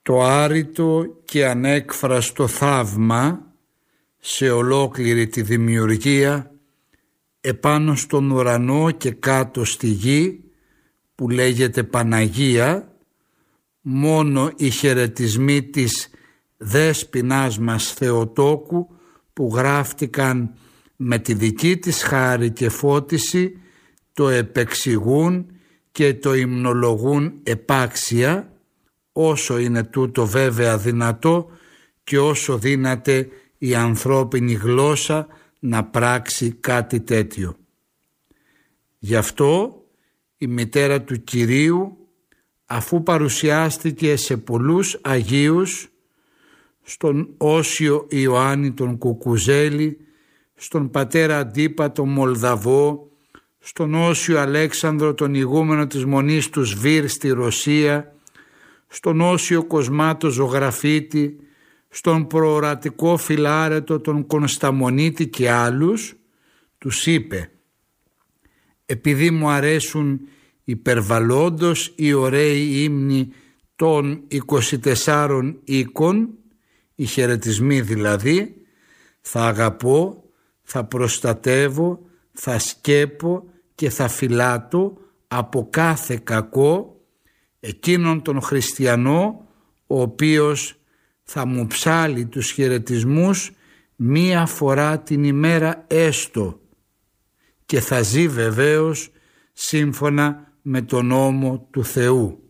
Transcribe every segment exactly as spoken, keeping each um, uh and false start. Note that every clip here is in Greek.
το άρρητο και ανέκφραστο θαύμα σε ολόκληρη τη δημιουργία, επάνω στον ουρανό και κάτω στη γη, που λέγεται Παναγία, μόνο οι χαιρετισμοί της δέσποινάς μας Θεοτόκου, που γράφτηκαν με τη δική της χάρη και φώτιση, το επεξηγούν και το υμνολογούν επάξια, όσο είναι τούτο βέβαια δυνατό και όσο δύναται η ανθρώπινη γλώσσα να πράξει κάτι τέτοιο. Γι' αυτό η μητέρα του Κυρίου, αφού παρουσιάστηκε σε πολλούς Αγίους, στον Όσιο Ιωάννη τον Κουκουζέλη, στον πατέρα Αντίπα τον Μολδαβό, στον Όσιο Αλέξανδρο τον ηγούμενο της Μονής του Σβήρ στη Ρωσία, στον Όσιο Κοσμάτο Ζωγραφίτη, στον προορατικό Φιλάρετο τον Κωνσταμονίτη και άλλους, τους είπε: επειδή μου αρέσουν υπερβαλλόντος οι ωραίοι ύμνοι των είκοσι τεσσάρων οίκων, οι χαιρετισμοί δηλαδή, θα αγαπώ, θα προστατεύω, θα σκέπω και θα φυλάτω από κάθε κακό εκείνον τον χριστιανό, ο οποίος θα μου ψάλει τους χαιρετισμούς μία φορά την ημέρα έστω και θα ζει βεβαίως σύμφωνα με τον νόμο του Θεού.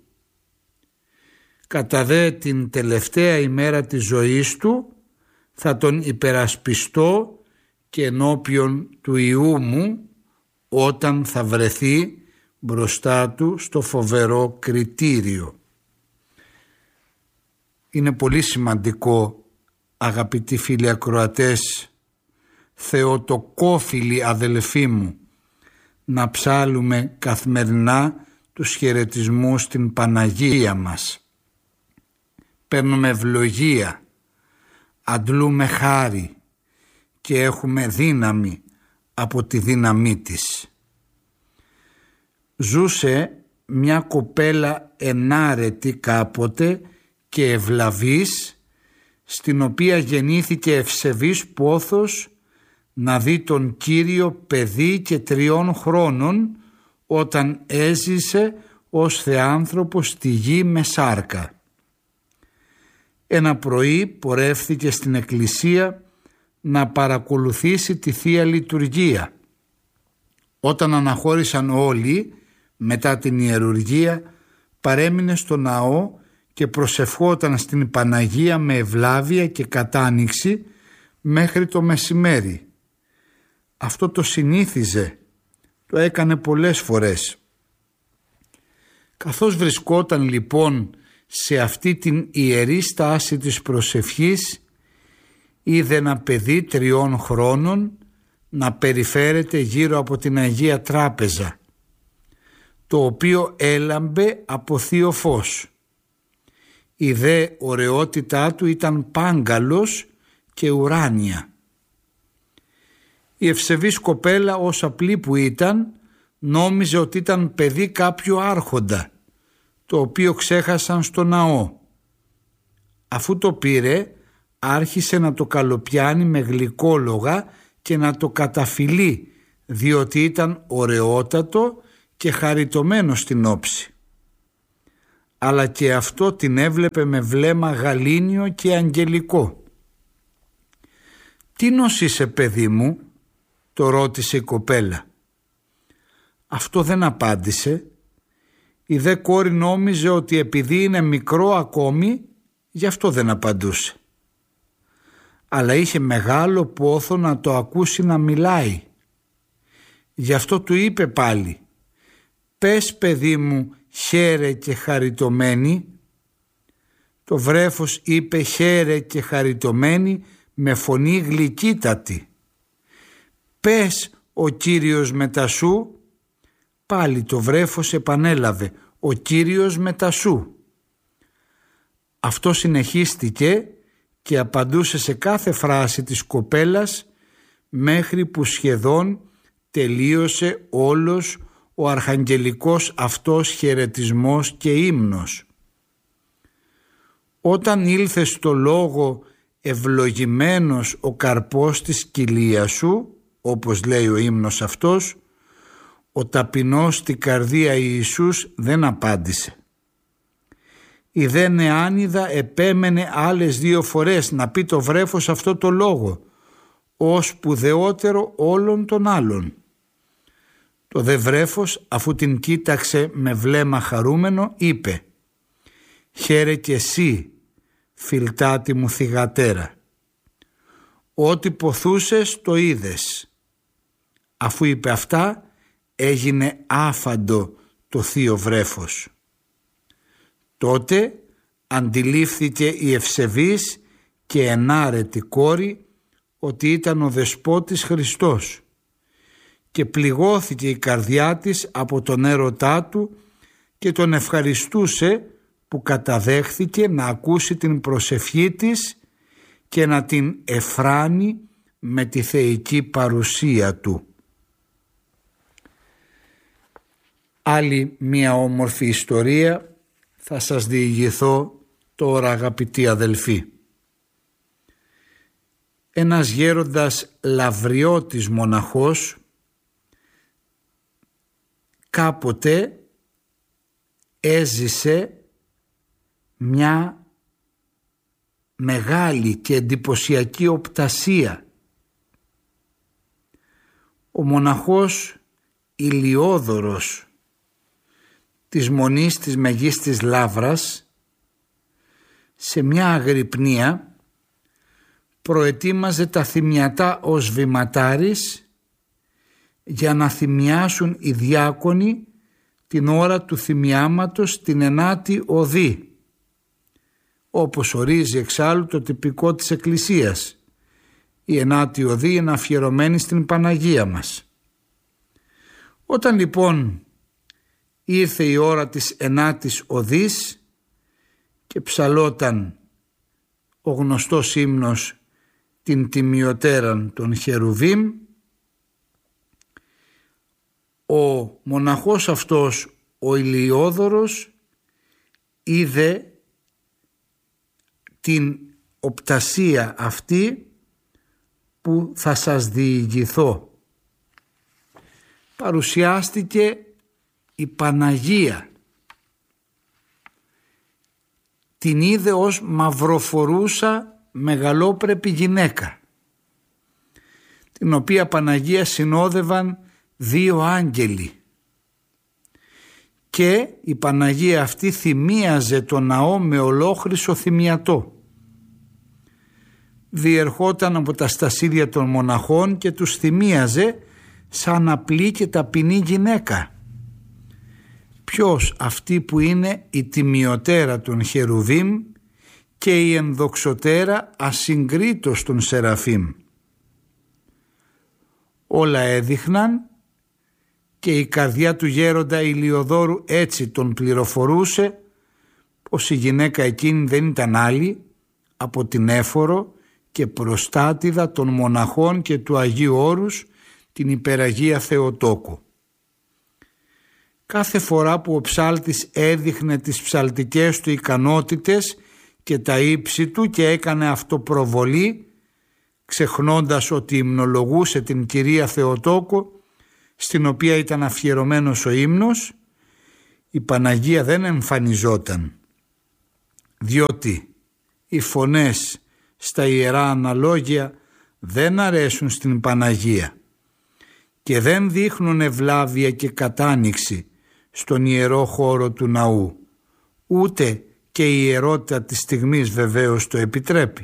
Κατά δε την τελευταία ημέρα της ζωής του θα τον υπερασπιστώ και ενώπιον του Ιού μου, όταν θα βρεθεί μπροστά του στο φοβερό κριτήριο. Είναι πολύ σημαντικό, αγαπητοί φίλοι ακροατές, θεοτοκόφιλοι αδελφοί μου, να ψάλουμε καθημερινά τους χαιρετισμούς στην Παναγία μας. Παίρνουμε ευλογία, αντλούμε χάρη και έχουμε δύναμη από τη δύναμή της. Ζούσε μια κοπέλα ενάρετη κάποτε και ευλαβής, στην οποία γεννήθηκε ευσεβής πόθος να δει τον Κύριο παιδί και τριών χρόνων, όταν έζησε ως θεάνθρωπος στη γη με σάρκα. Ένα πρωί πορεύθηκε στην εκκλησία να παρακολουθήσει τη Θεία Λειτουργία. Όταν αναχώρησαν όλοι μετά την ιερουργία, παρέμεινε στο ναό και προσευχόταν στην Παναγία με ευλάβεια και κατάνοιξη μέχρι το μεσημέρι. Αυτό το συνήθιζε, το έκανε πολλές φορές. Καθώς βρισκόταν λοιπόν σε αυτή την ιερή στάση της προσευχής, είδε ένα παιδί τριών χρόνων να περιφέρεται γύρω από την Αγία Τράπεζα, το οποίο έλαμπε από θείο φως. Η δε ωραιότητά του ήταν πάγκαλος και ουράνια. Η ευσεβής κοπέλα, ως απλή που ήταν, νόμιζε ότι ήταν παιδί κάποιου άρχοντα, το οποίο ξέχασαν στο ναό. Αφού το πήρε, άρχισε να το καλοπιάνει με γλυκόλογα και να το καταφυλεί, διότι ήταν ωραιότατο και χαριτωμένο στην όψη. Αλλά και αυτό την έβλεπε με βλέμμα γαλήνιο και αγγελικό. «Τι νοσείσαι, παιδί μου?» το ρώτησε η κοπέλα. Αυτό δεν απάντησε. Η δε κόρη νόμιζε ότι επειδή είναι μικρό ακόμη, γι' αυτό δεν απαντούσε. Αλλά είχε μεγάλο πόθο να το ακούσει να μιλάει. Γι' αυτό του είπε πάλι: «Πες, παιδί μου, χαίρε και χαριτωμένη». Το βρέφος είπε χαίρε και χαριτωμένη με φωνή γλυκύτατη. «Πες, ο Κύριος μετά σου». Πάλι το βρέφος επανέλαβε: «Ο Κύριος μετά σου». Αυτό συνεχίστηκε και απαντούσε σε κάθε φράση της κοπέλας, μέχρι που σχεδόν τελείωσε όλος ο αρχαγγελικός αυτός χαιρετισμός και ύμνος. Όταν ήλθε στο λόγο ευλογημένος ο καρπός της κοιλίας σου, όπως λέει ο ύμνος αυτός, ο ταπεινός στη καρδία Ιησούς δεν απάντησε. Η δε νεάνιδα επέμενε άλλες δύο φορές να πει το βρέφος αυτό το λόγο, ως σπουδαιότερο όλων των άλλων. Το δε βρέφος, αφού την κοίταξε με βλέμμα χαρούμενο, είπε «Χαίρε και εσύ, φιλτάτη μου θυγατέρα, ό,τι ποθούσες το είδες». Αφού είπε αυτά, έγινε άφαντο το θείο βρέφος. Τότε αντιλήφθηκε η ευσεβής και ενάρετη κόρη ότι ήταν ο Δεσπότης Χριστός και πληγώθηκε η καρδιά της από τον έρωτά του και τον ευχαριστούσε που καταδέχθηκε να ακούσει την προσευχή της και να την εφράνει με τη θεϊκή παρουσία του. Άλλη μία όμορφη ιστορία θα σας διηγηθώ τώρα, αγαπητοί αδελφοί. Ένας γέροντας λαυριώτης μοναχός κάποτε έζησε μια μεγάλη και εντυπωσιακή οπτασία. Ο μοναχός Ηλιόδωρος της Μονής της Μεγίστης Λαύρας, σε μια αγρυπνία προετοίμαζε τα θυμιατά ως βηματάρης για να θυμιάσουν οι διάκονοι την ώρα του θυμιάματος την ενάτη οδή, όπως ορίζει εξάλλου το τυπικό της Εκκλησίας. Η ενάτη οδή είναι αφιερωμένη στην Παναγία μας. Όταν λοιπόν ήρθε η ώρα της ενάτης οδής και ψαλόταν ο γνωστός ύμνος την τιμιωτέραν των Χερουβίμ, ο μοναχός αυτός ο Ηλιόδωρος είδε την οπτασία αυτή που θα σας διηγηθώ. Παρουσιάστηκε η Παναγία. Την είδε ως μαυροφορούσα μεγαλόπρεπη γυναίκα, την οποία Παναγία συνόδευαν δύο άγγελοι, και η Παναγία αυτή θυμίαζε το ναό με ολόχρυσο θυμιατό. Διερχόταν από τα στασίδια των μοναχών και τους θυμίαζε σαν απλή και ταπεινή γυναίκα. Ποιος? Αυτή που είναι η τιμιωτέρα των Χερουβίμ και η ενδοξωτέρα ασυγκρίτως των Σεραφείμ. Όλα έδειχναν και η καρδιά του γέροντα Ηλιοδόρου έτσι τον πληροφορούσε πως η γυναίκα εκείνη δεν ήταν άλλη από την έφορο και προστάτηδα των μοναχών και του Αγίου Όρους, την Υπεραγία Θεοτόκου. Κάθε φορά που ο ψάλτης έδειχνε τις ψαλτικές του ικανότητες και τα ύψη του και έκανε αυτοπροβολή, ξεχνώντας ότι υμνολογούσε την Κυρία Θεοτόκο, στην οποία ήταν αφιερωμένος ο ύμνος, η Παναγία δεν εμφανιζόταν, διότι οι φωνές στα ιερά αναλόγια δεν αρέσουν στην Παναγία και δεν δείχνουν ευλάβεια και κατάνοιξη στον ιερό χώρο του ναού, ούτε και η ιερότητα της στιγμής βεβαίως το επιτρέπει.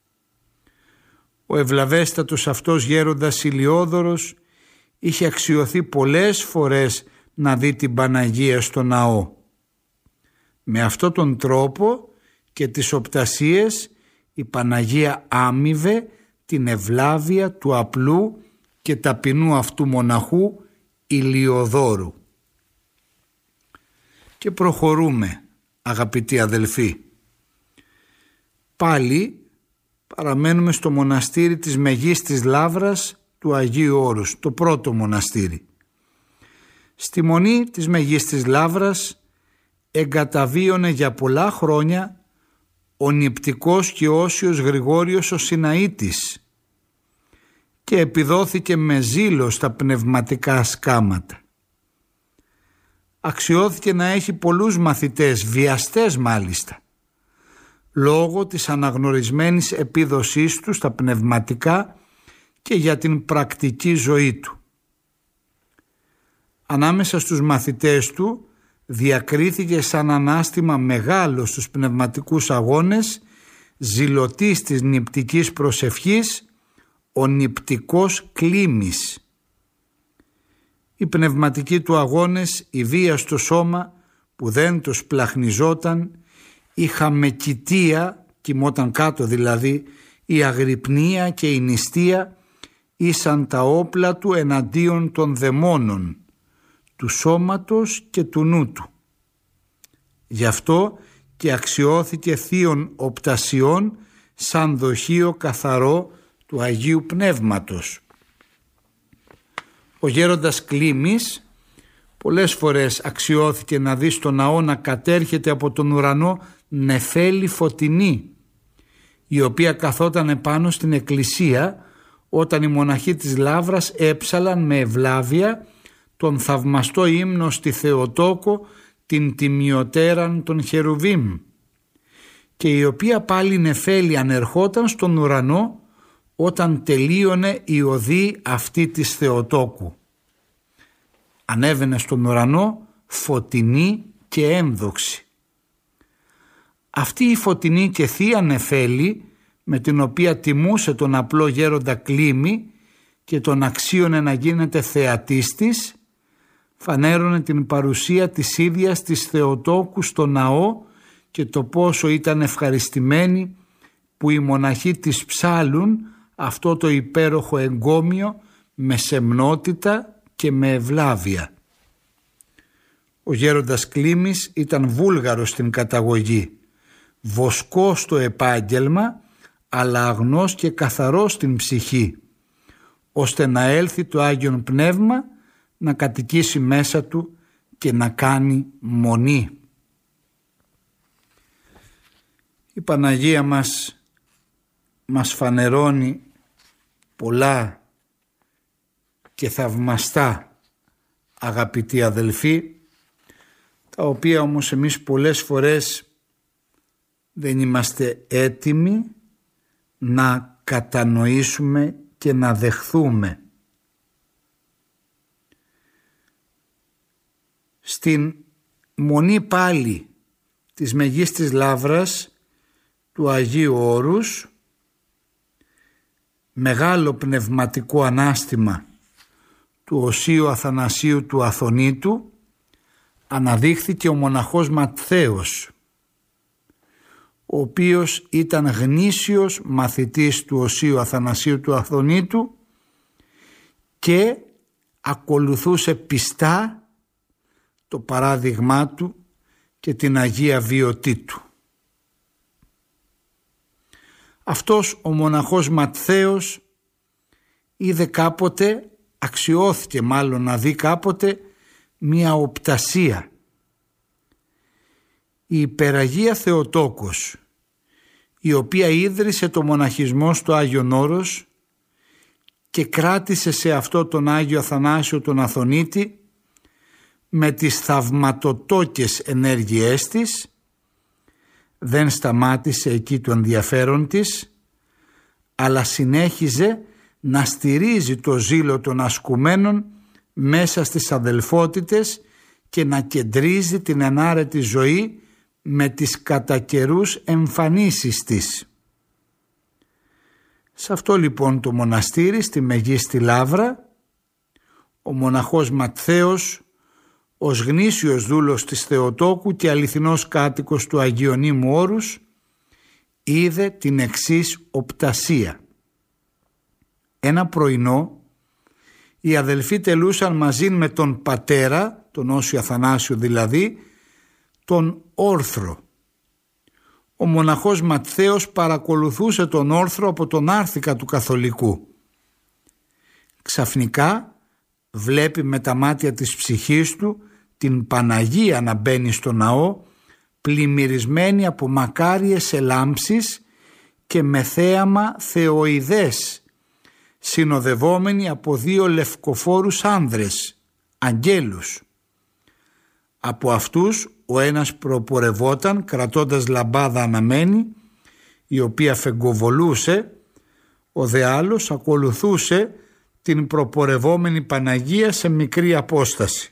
Ο ευλαβέστατος αυτός γέροντας Ηλιόδωρος είχε αξιωθεί πολλές φορές να δει την Παναγία στο ναό. Με αυτόν τον τρόπο και τις οπτασίες η Παναγία άμοιβε την ευλάβεια του απλού και ταπεινού αυτού μοναχού Ηλιοδόρου. Και προχωρούμε, αγαπητοί αδελφοί. Πάλι παραμένουμε στο μοναστήρι της Μεγίστης Λαύρας του Αγίου Όρους, το πρώτο μοναστήρι. Στη Μονή της Μεγίστης Λαύρας εγκαταβίωνε για πολλά χρόνια ο νηπτικός και όσιος Γρηγόριος ο Σιναήτης και επιδόθηκε με ζήλο στα πνευματικά σκάματα. Αξιώθηκε να έχει πολλούς μαθητές, βιαστές μάλιστα, λόγω της αναγνωρισμένης επίδοσής του στα πνευματικά και για την πρακτική ζωή του. Ανάμεσα στους μαθητές του διακρίθηκε σαν ανάστημα μεγάλο στους πνευματικούς αγώνες, ζηλωτής της νηπτικής προσευχής, ο νηπτικός Κλίμης. Οι πνευματικοί του αγώνες, η βία στο σώμα που δεν το σπλαχνιζόταν, η χαμεκητία, κοιμόταν κάτω δηλαδή, η αγρυπνία και η νηστεία ήσαν τα όπλα του εναντίον των δαιμόνων, του σώματος και του νου του. Γι' αυτό και αξιώθηκε θείων οπτασιών σαν δοχείο καθαρό του Αγίου Πνεύματος. Ο γέροντας Κλίμης πολλές φορές αξιώθηκε να δει στο ναό να κατέρχεται από τον ουρανό νεφέλη φωτεινή, η οποία καθόταν επάνω στην εκκλησία όταν οι μοναχοί της Λαύρας έψαλαν με ευλάβεια τον θαυμαστό ύμνο στη Θεοτόκο, την τιμιωτέραν των Χερουβίμ, και η οποία πάλι νεφέλη ανερχόταν στον ουρανό όταν τελείωνε η οδή αυτή της Θεοτόκου. Ανέβαινε στον ουρανό φωτεινή και έμδοξη. Αυτή η φωτεινή και θεία νεφέλη με την οποία τιμούσε τον απλό γέροντα Κλίμη και τον αξίωνε να γίνεται θεατής της, φανέρωνε την παρουσία της ίδιας της Θεοτόκου στο ναό και το πόσο ήταν ευχαριστημένοι που οι μοναχοί της ψάλουν αυτό το υπέροχο εγκόμιο με σεμνότητα και με ευλάβεια. Ο γέροντας Κλίμης ήταν βούλγαρος στην καταγωγή, βοσκός στο επάγγελμα, αλλά αγνός και καθαρός στην ψυχή, ώστε να έλθει το Άγιον Πνεύμα να κατοικήσει μέσα του και να κάνει μονή. Η Παναγία μας μας φανερώνει πολλά και θαυμαστά, αγαπητοί αδελφοί, τα οποία όμως εμείς πολλές φορές δεν είμαστε έτοιμοι να κατανοήσουμε και να δεχθούμε. Στην μονή πάλι της Μεγίστης Λαύρας του Αγίου Όρους, μεγάλο πνευματικό ανάστημα του Οσίου Αθανασίου του Αθωνίτου, αναδείχθηκε ο μοναχός Ματθαίος, ο οποίος ήταν γνήσιος μαθητής του Οσίου Αθανασίου του Αθωνίτου και ακολουθούσε πιστά το παράδειγμά του και την Αγία Βιωτή του. Αυτός ο μοναχός Ματθαίος είδε κάποτε, αξιώθηκε μάλλον να δει κάποτε, μία οπτασία. Η υπεραγία Θεοτόκος, η οποία ίδρυσε το μοναχισμό στο Άγιον Όρος και κράτησε σε αυτό τον Άγιο Αθανάσιο τον Αθωνίτη με τις θαυματοτόκες ενέργειές της, δεν σταμάτησε εκεί το ενδιαφέρον της, αλλά συνέχιζε να στηρίζει το ζήλο των ασκουμένων μέσα στις αδελφότητες και να κεντρίζει την ενάρετη ζωή με τις κατά καιρούς εμφανίσεις της. Σε αυτό λοιπόν το μοναστήρι στη Μεγίστη Λαύρα, ο μοναχός Ματθαίος, ως γνήσιος δούλος της Θεοτόκου και αληθινός κάτοικος του Αγιονύμου Όρους, είδε την εξής οπτασία. Ένα πρωινό οι αδελφοί τελούσαν μαζί με τον πατέρα, τον Όσιο Αθανάσιο δηλαδή, τον όρθρο. Ο μοναχός Ματθαίος παρακολουθούσε τον όρθρο από τον άρθικα του καθολικού. Ξαφνικά βλέπει με τα μάτια της ψυχής του την Παναγία να μπαίνει στο ναό, πλημμυρισμένη από μακάριες ελάμψεις και με θέαμα θεοειδές, συνοδευόμενη από δύο λευκοφόρους άνδρες, αγγέλους. Από αυτούς ο ένας προπορευόταν κρατώντας λαμπάδα αναμένη, η οποία φεγγοβολούσε, ο δε άλλος ακολουθούσε την προπορευόμενη Παναγία σε μικρή απόσταση.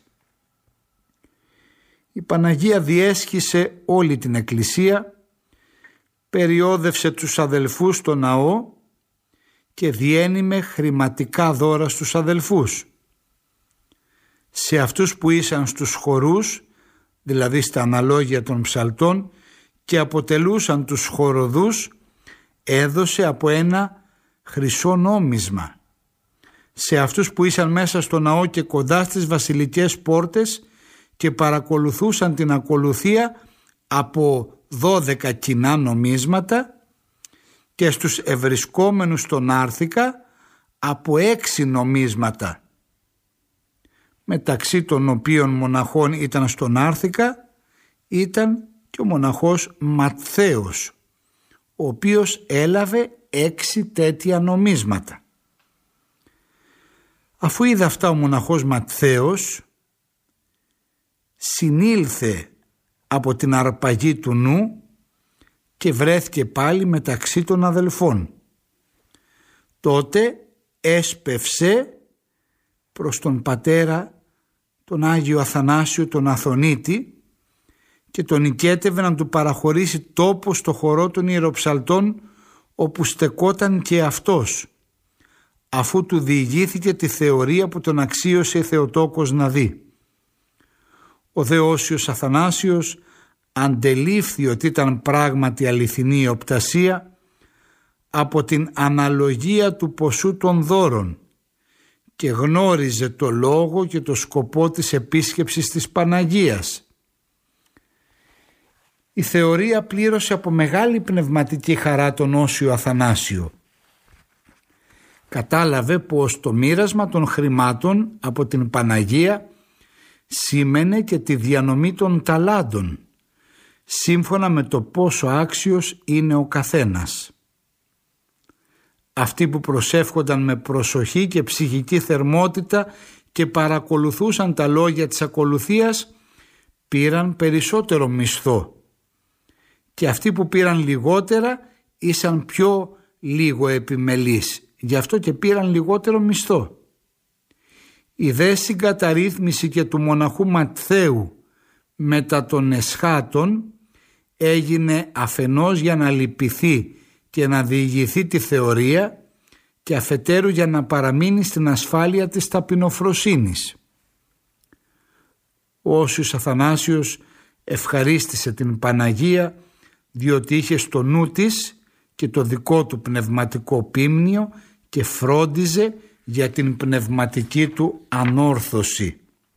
Η Παναγία διέσχισε όλη την εκκλησία, περιόδευσε τους αδελφούς στο ναό και διένυμε χρηματικά δώρα στους αδελφούς. Σε αυτούς που ήσαν στους χορούς, δηλαδή στα αναλόγια των ψαλτών και αποτελούσαν τους χοροδούς, έδωσε από ένα χρυσό νόμισμα. Σε αυτούς που ήσαν μέσα στο ναό και κοντά στις βασιλικές πόρτες και παρακολουθούσαν την ακολουθία, από δώδεκα κοινά νομίσματα, και στους ευρισκόμενους στον Άρθηκα από έξι νομίσματα, μεταξύ των οποίων μοναχών ήταν στον Άρθηκα ήταν και ο μοναχός Ματθαίος, ο οποίος έλαβε έξι τέτοια νομίσματα. Αφού είδε αυτά ο μοναχός Ματθαίος, συνήλθε από την αρπαγή του νου και βρέθηκε πάλι μεταξύ των αδελφών. Τότε έσπευσε προς τον πατέρα, τον Άγιο Αθανάσιο τον Αθωνίτη, και τον οικέτευε να του παραχωρήσει τόπο στο χορό των ιεροψαλτών, όπου στεκόταν και αυτός, αφού του διηγήθηκε τη θεωρία που τον αξίωσε η Θεοτόκος να δει. Ο δε Όσιος Αθανάσιος αντελήφθη ότι ήταν πράγματι αληθινή η οπτασία από την αναλογία του ποσού των δώρων και γνώριζε το λόγο και το σκοπό της επίσκεψης της Παναγίας. Η θεωρία πλήρωσε από μεγάλη πνευματική χαρά τον Όσιο Αθανάσιο. Κατάλαβε πως το μοίρασμα των χρημάτων από την Παναγία σήμαινε και τη διανομή των ταλάντων, σύμφωνα με το πόσο άξιος είναι ο καθένας. Αυτοί που προσεύχονταν με προσοχή και ψυχική θερμότητα και παρακολουθούσαν τα λόγια της ακολουθίας πήραν περισσότερο μισθό, και αυτοί που πήραν λιγότερα ήσαν πιο λίγο επιμελείς, γι' αυτό και πήραν λιγότερο μισθό. Η δε συγκαταρρύθμιση και του μοναχού Ματθαίου μετά των εσχάτων έγινε αφενός για να λυπηθεί και να διηγηθεί τη θεωρία, και αφετέρου για να παραμείνει στην ασφάλεια της ταπεινοφροσύνης. Ο Όσιος Αθανάσιος ευχαρίστησε την Παναγία, διότι είχε στο νου της και το δικό του πνευματικό πίμνιο και φρόντιζε για την πνευματική του ανόρθωση.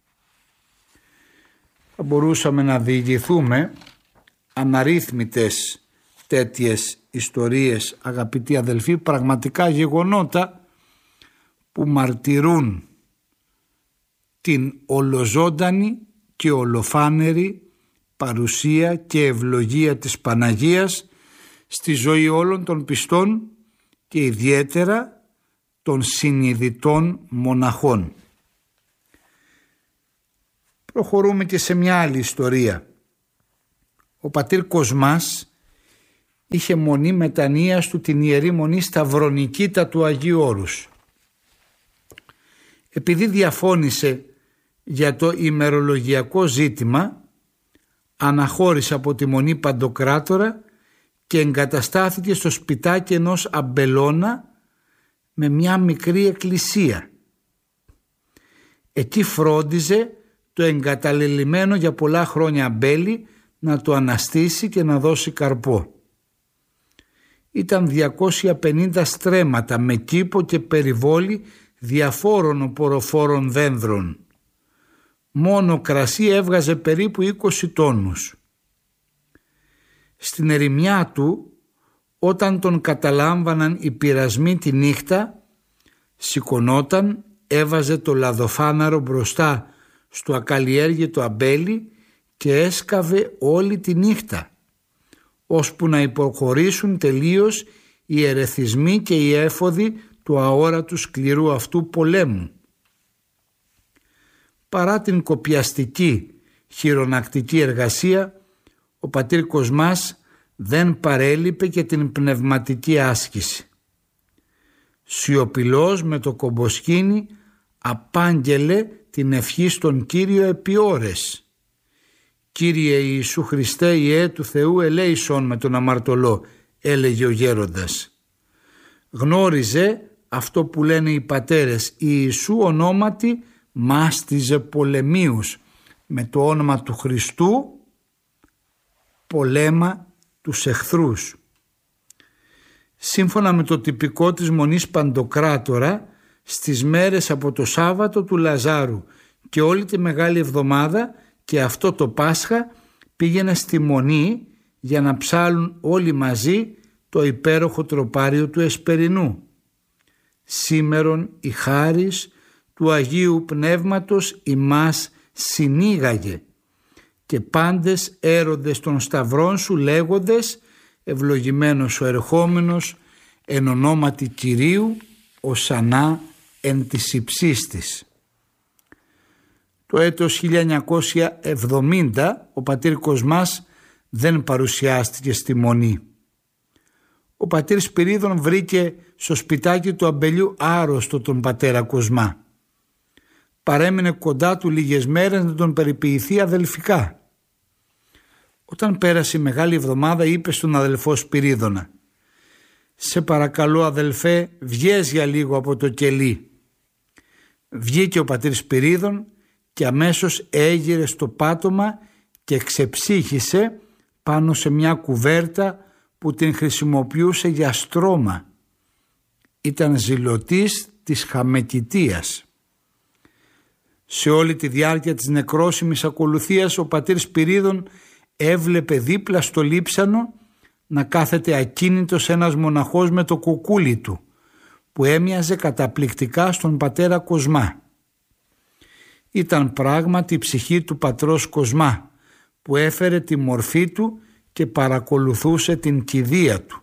Θα μπορούσαμε να διηγηθούμε αναρρύθμιτες τέτοιες ιστορίες, αγαπητοί αδελφοί, πραγματικά γεγονότα που μαρτυρούν την ολοζώντανη και ολοφάνερη παρουσία και ευλογία της Παναγίας στη ζωή όλων των πιστών και ιδιαίτερα των συνειδητών μοναχών. Προχωρούμε και σε μια άλλη ιστορία. Ο πατήρ Κοσμάς είχε μονή μετανοίας του την Ιερή Μονή Σταυρονικήτα του Αγίου Όρους. Επειδή διαφώνησε για το ημερολογιακό ζήτημα, αναχώρησε από τη Μονή Παντοκράτορα και εγκαταστάθηκε στο σπιτάκι ενός αμπελώνα με μια μικρή εκκλησία. Εκεί φρόντιζε το εγκαταλελειμμένο για πολλά χρόνια αμπέλι να το αναστήσει και να δώσει καρπό. Ήταν διακόσια πενήντα στρέμματα με κήπο και περιβόλι διαφόρων οποροφόρων δένδρων. Μόνο κρασί έβγαζε περίπου είκοσι τόνους. Στην ερημιά του, όταν τον καταλάμβαναν οι πειρασμοί τη νύχτα, σηκωνόταν, έβαζε το λαδοφάναρο μπροστά στο ακαλλιέργητο αμπέλι και έσκαβε όλη τη νύχτα, ώσπου να υποχωρήσουν τελείως οι ερεθισμοί και οι έφοδοι του αόρατου σκληρού αυτού πολέμου. Παρά την κοπιαστική χειρονακτική εργασία, ο πατήρ Κοσμάς δεν παρέλειπε και την πνευματική άσκηση. Σιωπηλός με το κομποσκήνι απάγγελε την ευχή στον Κύριο επί ώρες. «Κύριε Ιησού Χριστέ, Υιέ του Θεού, ελέησον με τον αμαρτωλό», έλεγε ο γέροντας. Γνώριζε αυτό που λένε οι πατέρες, Ιησού ονόματι μάστιζε πολεμίους, με το όνομα του Χριστού πολέμα τους εχθρούς. Σύμφωνα με το τυπικό της Μονής Παντοκράτορα, στις μέρες από το Σάββατο του Λαζάρου και όλη τη Μεγάλη Εβδομάδα και αυτό το Πάσχα πήγαινε στη Μονή για να ψάλουν όλοι μαζί το υπέροχο τροπάριο του Εσπερινού. Σήμερον η χάρις του Αγίου Πνεύματος ημάς συνήγαγε και πάντες έροντες των σταυρών σου λέγοντες ευλογημένος ο ερχόμενος εν ονόματι Κυρίου οσανά εν της υψής της. Το έτος χίλια εννιακόσια εβδομήντα ο πατήρ Κοσμάς δεν παρουσιάστηκε στη Μονή. Ο πατήρ Σπυρίδων βρήκε στο σπιτάκι του αμπελιού άρρωστο τον πατέρα Κοσμά. Παρέμεινε κοντά του λίγες μέρες να τον περιποιηθεί αδελφικά. Όταν πέρασε η Μεγάλη Εβδομάδα είπε στον αδελφό Σπυρίδωνα: «Σε παρακαλώ αδελφέ, βγες για λίγο από το κελί». Βγήκε ο πατήρ Σπυρίδων και αμέσως έγειρε στο πάτωμα και ξεψύχησε πάνω σε μια κουβέρτα που την χρησιμοποιούσε για στρώμα. Ήταν ζηλωτής της χαμεκητίας. Σε όλη τη διάρκεια της νεκρόσιμης ακολουθίας ο πατήρ Σπυρίδων έβλεπε δίπλα στο λείψανο να κάθεται ακίνητος ένας μοναχός με το κουκούλι του που έμοιαζε καταπληκτικά στον πατέρα Κοσμά. Ήταν πράγματι η ψυχή του πατρός Κοσμά που έφερε τη μορφή του και παρακολουθούσε την κηδεία του.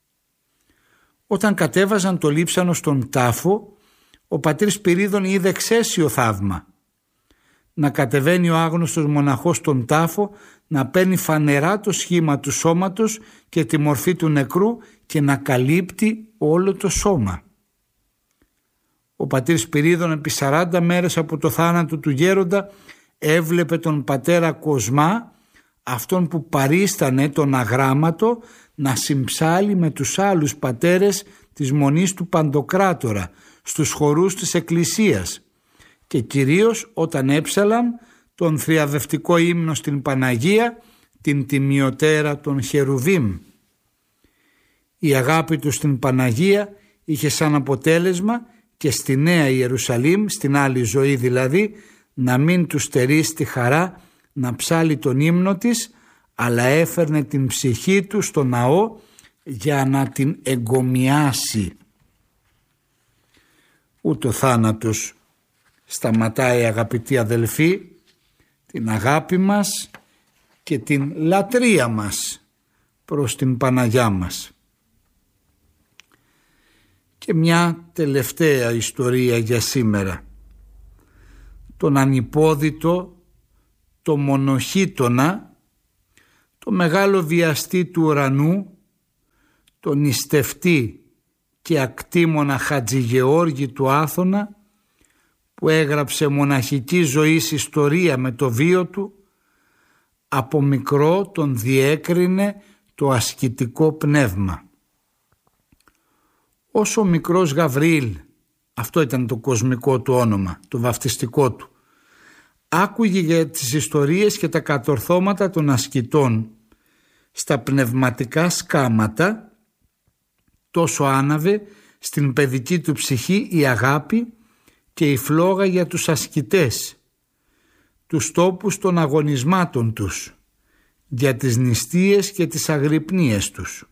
Όταν κατέβαζαν το λείψανο στον τάφο, ο πατήρ Σπυρίδων είδε εξαίσιο θαύμα. Να κατεβαίνει ο άγνωστος μοναχός στον τάφο, να παίρνει φανερά το σχήμα του σώματος και τη μορφή του νεκρού και να καλύπτει όλο το σώμα. Ο πατήρ Σπυρίδων επί σαράντα μέρες από το θάνατο του γέροντα έβλεπε τον πατέρα Κοσμά, αυτόν που παρίστανε τον αγράμματο, να συμψάλει με τους άλλους πατέρες της Μονής του Παντοκράτορα στους χορούς της Εκκλησίας και κυρίως όταν έψαλαν τον θριαδευτικό ύμνο στην Παναγία, την τιμιωτέρα των Χερουβίμ. Η αγάπη του στην Παναγία είχε σαν αποτέλεσμα και στη Νέα Ιερουσαλήμ, στην άλλη ζωή δηλαδή, να μην του στερήσει τη χαρά να ψάλει τον ύμνο της, αλλά έφερνε την ψυχή του στο ναό για να την εγκομιάσει. Ούτε ο θάνατος σταματάει, αγαπητοί αδελφοί, την αγάπη μας και την λατρεία μας προς την Παναγιά μας. Και μια τελευταία ιστορία για σήμερα. Τον ανυπόδητο, το μονοχύτωνα, το μεγάλο βιαστή του ουρανού, τον νηστευτή και ακτήμονα Χατζηγεώργη του Άθωνα, που έγραψε μοναχική ζωής ιστορία με το βίο του, από μικρό τον διέκρινε το ασκητικό πνεύμα. Όσο μικρός Γαβριήλ, αυτό ήταν το κοσμικό του όνομα, το βαφτιστικό του, άκουγε για τις ιστορίες και τα κατορθώματα των ασκητών στα πνευματικά σκάματα, τόσο άναβε στην παιδική του ψυχή η αγάπη και η φλόγα για τους ασκητές, τους τόπους των αγωνισμάτων τους, για τις νηστείες και τις αγρυπνίες τους.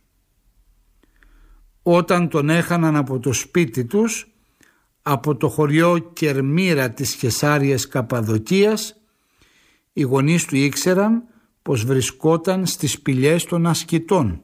Όταν τον έχαναν από το σπίτι τους, από το χωριό Κερμύρα της Κεσάριας Καπαδοκίας, Οι γονείς του ήξεραν πως βρισκόταν στις σπηλιές των ασκητών.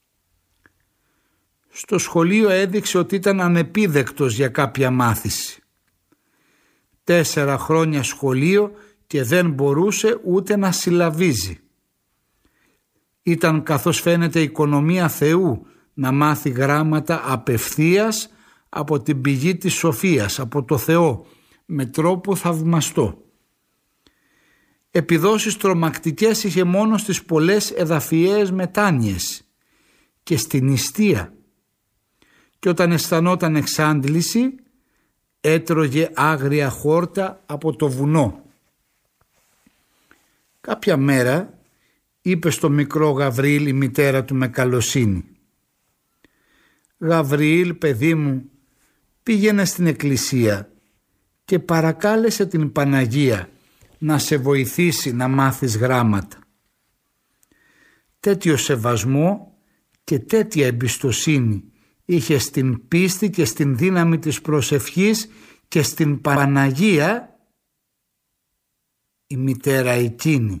Στο σχολείο έδειξε ότι ήταν ανεπίδεκτος για κάποια μάθηση. Τέσσερα χρόνια σχολείο και δεν μπορούσε ούτε να συλλαβίζει. Ήταν, καθώς φαίνεται, οικονομία Θεού να μάθει γράμματα απευθείας από την πηγή της σοφίας, από το Θεό, με τρόπο θαυμαστό. Επιδόσεις τρομακτικές είχε μόνο στις πολλές εδαφιαίες μετάνοιες και στην νηστεία, και όταν αισθανόταν εξάντληση έτρωγε άγρια χόρτα από το βουνό. Κάποια μέρα είπε στο μικρό Γαβριήλ η μητέρα του με καλοσύνη: «Γαβριήλ, παιδί μου, πήγαινε στην εκκλησία και παρακάλεσε την Παναγία να σε βοηθήσει να μάθεις γράμματα». Τέτοιο σεβασμό και τέτοια εμπιστοσύνη είχε στην πίστη και στην δύναμη της προσευχής και στην Παναγία η μητέρα εκείνη.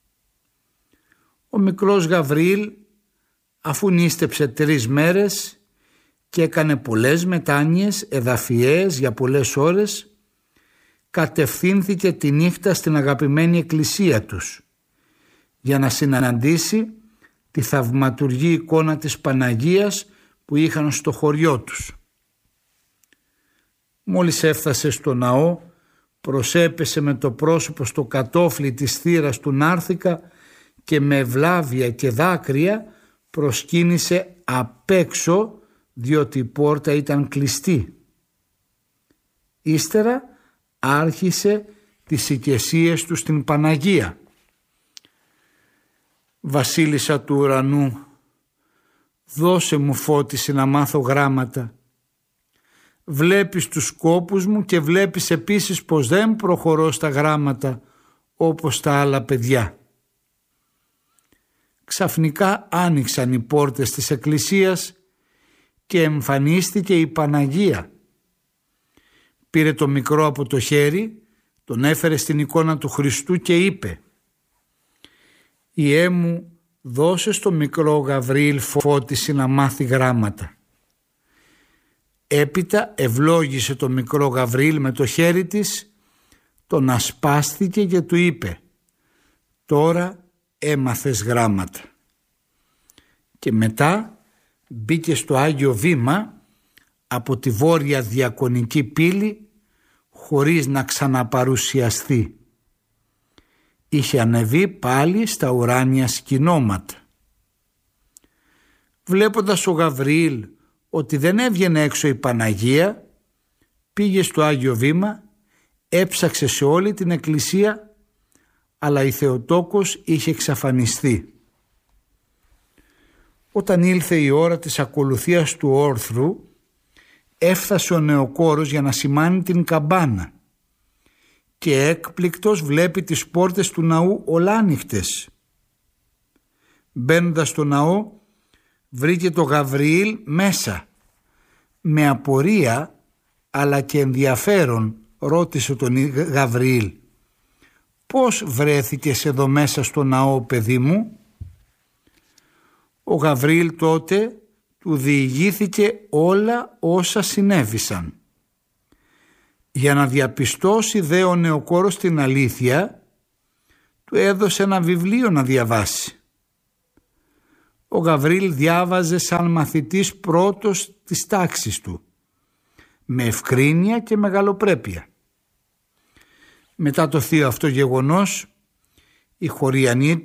Ο μικρός Γαβριήλ, αφού νήστεψε τρεις μέρες και έκανε πολλές μετάνοιες εδαφιαίες για πολλές ώρες, κατευθύνθηκε τη νύχτα στην αγαπημένη εκκλησία τους για να συναντήσει τη θαυματουργή εικόνα της Παναγίας που είχαν στο χωριό τους. Μόλις έφτασε στο ναό, προσέπεσε με το πρόσωπο στο κατόφλι της θύρας του νάρθηκα και με ευλάβεια και δάκρυα προσκύνησε απ' έξω, διότι η πόρτα ήταν κλειστή. Ύστερα άρχισε τις οικεσίες του στην Παναγία. «Βασίλισσα του ουρανού, δώσε μου φώτιση να μάθω γράμματα. Βλέπεις τους σκόπους μου και βλέπεις επίσης πως δεν προχωρώ στα γράμματα όπως τα άλλα παιδιά». Ξαφνικά άνοιξαν οι πόρτες της εκκλησίας και εμφανίστηκε η Παναγία. Πήρε το μικρό από το χέρι, τον έφερε στην εικόνα του Χριστού και είπε: «Ιέ μου, δώσε στο μικρό Γαβριήλ φώτιση να μάθει γράμματα». Έπειτα ευλόγησε το μικρό Γαβριήλ με το χέρι της, τον ασπάστηκε και του είπε: «Τώρα έμαθες γράμματα». Και μετά μπήκε στο Άγιο Βήμα από τη βόρεια διακονική πύλη χωρίς να ξαναπαρουσιαστεί. Είχε ανεβεί πάλι στα ουράνια σκηνώματα. Βλέποντας ο Γαβριήλ ότι δεν έβγαινε έξω η Παναγία, πήγε στο Άγιο Βήμα, έψαξε σε όλη την εκκλησία, αλλά η Θεοτόκος είχε εξαφανιστεί. Όταν ήλθε η ώρα της ακολουθίας του όρθρου, έφτασε ο νεοκόρος για να σημάνει την καμπάνα και έκπληκτος βλέπει τις πόρτες του ναού ολάνυχτες. Μπαίνοντας στο ναό βρήκε το Γαβριήλ μέσα. Με απορία αλλά και ενδιαφέρον ρώτησε τον Γαβριήλ: «Πώς βρέθηκες εδώ μέσα στο ναό, παιδί μου?» Ο Γαβριήλ τότε του διηγήθηκε όλα όσα συνέβησαν. Για να διαπιστώσει δε ο νεοκόρος την αλήθεια, του έδωσε ένα βιβλίο να διαβάσει. Ο Γαβριήλ διάβαζε σαν μαθητής πρώτος της τάξης του, με ευκρίνεια και μεγαλοπρέπεια. Μετά το θείο αυτό γεγονός, οι χωριανοί